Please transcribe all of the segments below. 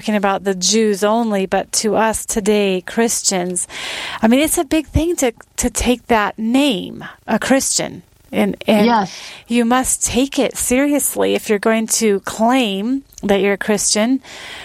talking about the Jews only, but to us today, Christians, I mean, it's a big thing to take that name, a Christian. And yes. You must take it seriously if you're going to claim that you're a Christian.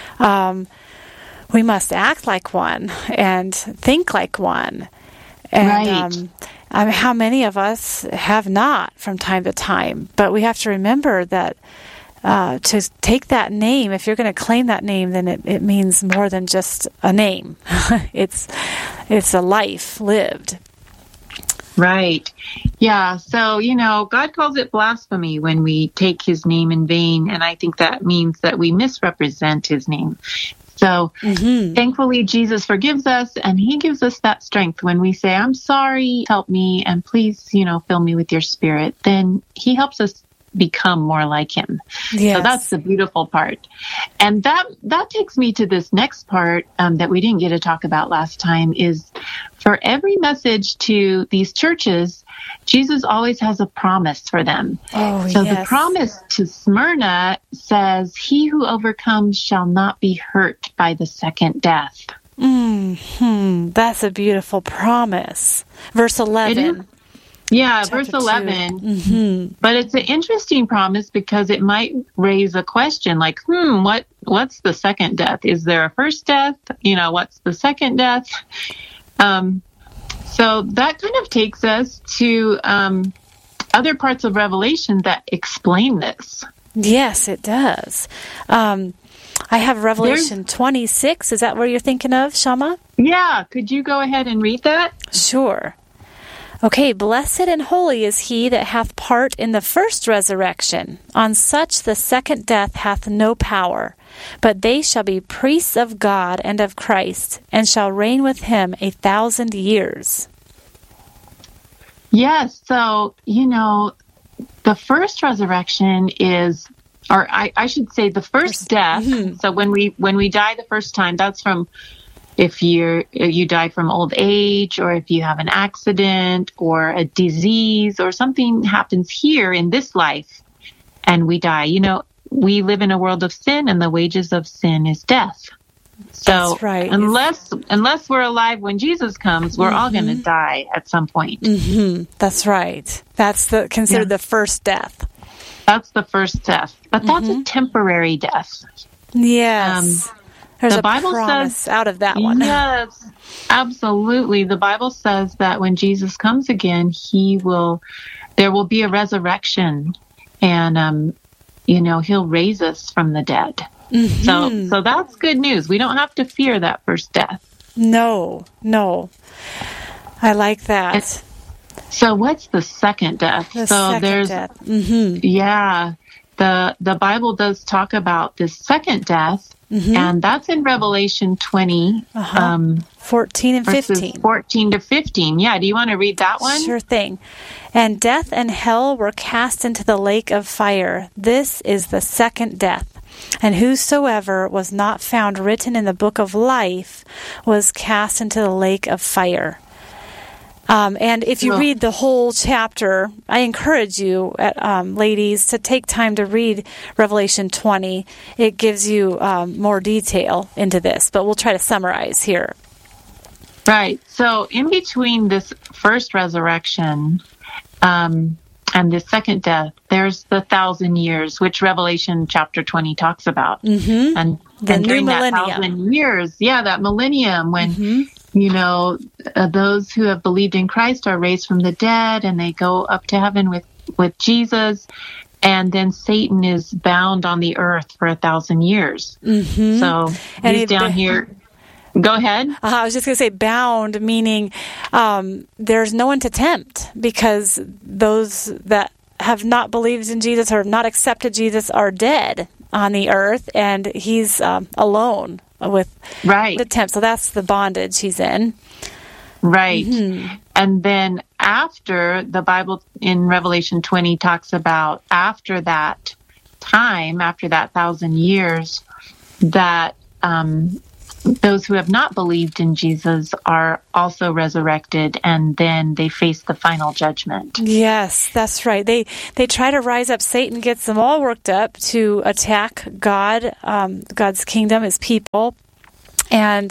We must act like one and think like one. And how many of us have not from time to time? But we have to remember that to take that name, if you're going to claim that name, then it means more than just a name. It's a life lived. Right. Yeah. So, God calls it blasphemy when we take his name in vain. And I think that means that we misrepresent his name. So thankfully, Jesus forgives us, and he gives us that strength when we say, I'm sorry, help me, and please, fill me with your spirit. Then he helps us become more like him. Yes. So that's the beautiful part. And that takes me to this next part that we didn't get to talk about last time is for every message to these churches, Jesus always has a promise for them. So the promise to Smyrna says, he who overcomes shall not be hurt by the second death. That's a beautiful promise. Verse 11. Yeah, Chapter verse 11. But it's an interesting promise because it might raise a question like, what's the second death? Is there a first death? What's the second death? So that kind of takes us to other parts of Revelation that explain this. Yes, it does. I have Revelation 26. Is that where you're thinking of, Shama? Yeah. Could you go ahead and read that? Sure. Okay, blessed and holy is he that hath part in the first resurrection. On such the second death hath no power. But they shall be priests of God and of Christ, and shall reign with him 1,000 years. Yes, so, the first resurrection is, or I should say the first death. So when we die the first time, that's from if you die from old age, or if you have an accident or a disease or something happens here in this life and we die. We live in a world of sin, and the wages of sin is death. So that's right. Unless we're alive when Jesus comes, we're all going to die at some point. That's right. That's considered the first death. That's the first death. But that's a temporary death. Yes. There's the a Bible promise says, out of that one. Yes, absolutely. The Bible says that when Jesus comes again, there will be a resurrection, and he'll raise us from the dead. So that's good news. We don't have to fear that first death. No. I like that. So what's the second death? Death. Yeah. The Bible does talk about this second death, and that's in Revelation 20, 14 and 15. 14 to 15. Yeah, do you want to read that one? Sure thing. And death and hell were cast into the lake of fire. This is the second death. And whosoever was not found written in the book of life was cast into the lake of fire. And if you read the whole chapter, I encourage you, ladies, to take time to read Revelation 20. It gives you more detail into this, but we'll try to summarize here. Right. So in between this first resurrection and the second death, there's the 1,000 years, which Revelation chapter 20 talks about. And during that 1,000 years, that millennium when those who have believed in Christ are raised from the dead, and they go up to heaven with Jesus, and then Satan is bound on the earth for 1,000 years. So he's down here. Go ahead. I was just going to say bound, meaning there's no one to tempt, because those that have not believed in Jesus or have not accepted Jesus are dead on the earth, and he's alone with the tempt. So that's the bondage he's in. Right. And then after, the Bible in Revelation 20 talks about after that time, after that 1,000 years, that those who have not believed in Jesus are also resurrected, and then they face the final judgment. Yes, that's right. They try to rise up. Satan gets them all worked up to attack God, God's kingdom, His people, and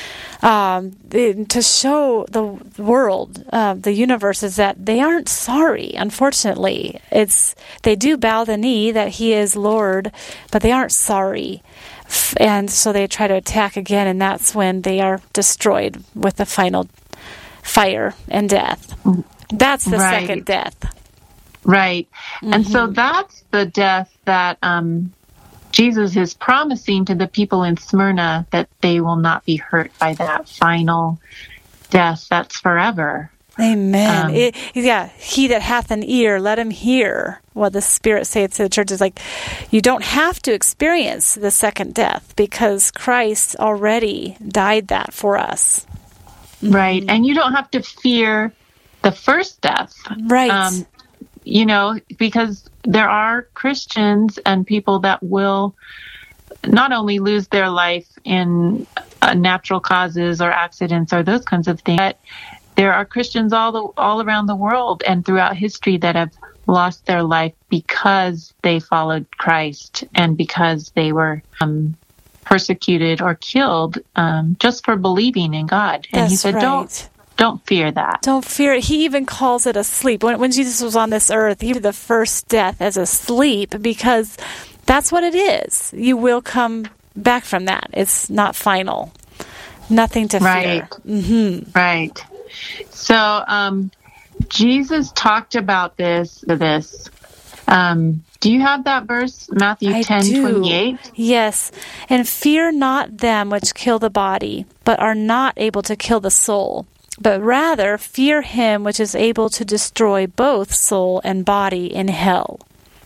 to show the world, the universe, is that they aren't sorry. Unfortunately, they do bow the knee that He is Lord, but they aren't sorry. And so they try to attack again, and that's when they are destroyed with the final fire and death. That's the second death. Right. And so that's the death that Jesus is promising to the people in Smyrna, that they will not be hurt by that final death that's forever. Amen. He that hath an ear, let him hear what the Spirit saith to the churches. Like, you don't have to experience the second death because Christ already died that for us. Right. And you don't have to fear the first death. Right. Because there are Christians and people that will not only lose their life in natural causes or accidents or those kinds of things, but there are Christians all around the world and throughout history that have lost their life because they followed Christ and because they were persecuted or killed just for believing in God. And He said, Don't fear that. Don't fear it. He even calls it a sleep. When Jesus was on this earth, He did the first death as a sleep because that's what it is. You will come back from that. It's not final. Nothing to fear. Mm-hmm. Right. So Jesus talked about this. Do you have that verse, Matthew 10:28? Yes. And fear not them which kill the body, but are not able to kill the soul. But rather fear Him which is able to destroy both soul and body in hell.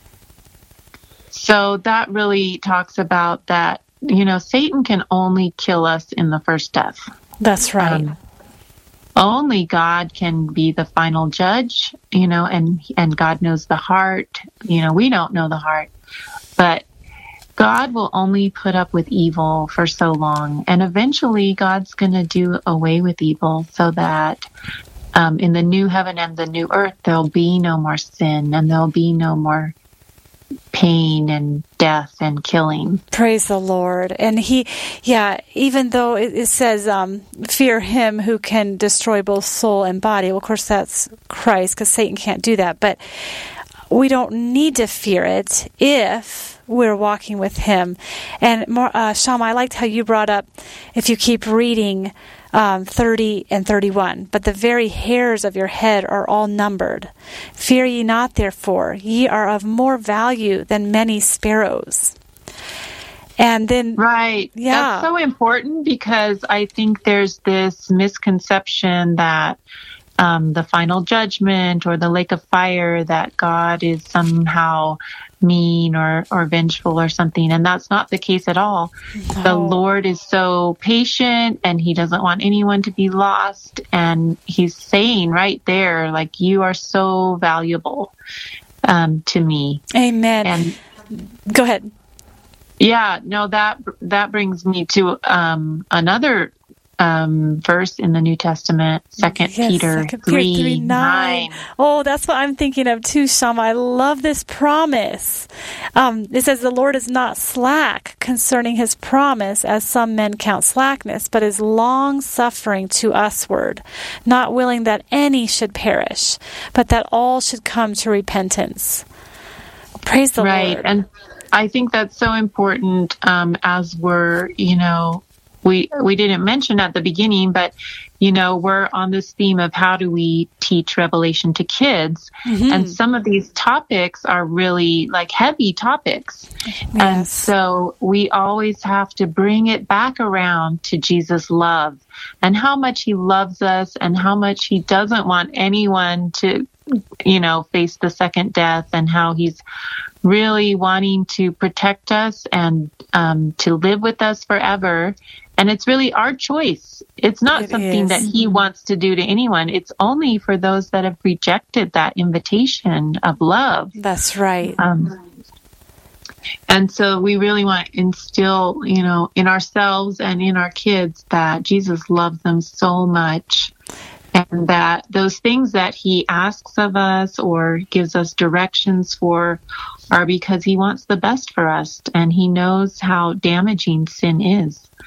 So that really talks about that, Satan can only kill us in the first death. That's right. Only God can be the final judge, and God knows the heart. We don't know the heart, but God will only put up with evil for so long, and eventually God's going to do away with evil so that in the new heaven and the new earth, there'll be no more sin and there'll be no more pain and death and killing. Praise the Lord. And even though it says, fear Him who can destroy both soul and body. Well, of course, that's Christ, because Satan can't do that. But we don't need to fear it if we're walking with Him. And Shama, I liked how you brought up, if you keep reading 30 and 31, but the very hairs of your head are all numbered. Fear ye not, therefore, ye are of more value than many sparrows. And then, right, that's so important, because I think there's this misconception that the final judgment or the lake of fire, that God is somehow mean or vengeful or something. And that's not the case at all. No. The Lord is so patient, and He doesn't want anyone to be lost. And He's saying right there, like, you are so valuable to me. Amen. And go ahead. Yeah, no, that brings me to another verse in the New Testament, 2 Peter 3:9. Oh, that's what I'm thinking of too, Shama. I love this promise. It says, the Lord is not slack concerning His promise, as some men count slackness, but is long-suffering to usward, not willing that any should perish, but that all should come to repentance. Praise the Lord. Right, and I think that's so important as we're, we didn't mention at the beginning, but, we're on this theme of how do we teach Revelation to kids. Mm-hmm. And some of these topics are really like heavy topics. Yes. And so we always have to bring it back around to Jesus' love and how much He loves us and how much He doesn't want anyone to, face the second death, and how He's really wanting to protect us and to live with us forever. And it's really our choice. It's not something that He wants to do to anyone. It's only for those that have rejected that invitation of love. That's right. And so we really want to instill, in ourselves and in our kids that Jesus loves them so much, and that those things that he asks of us or gives us directions for are because he wants the best for us, and he knows how damaging sin is.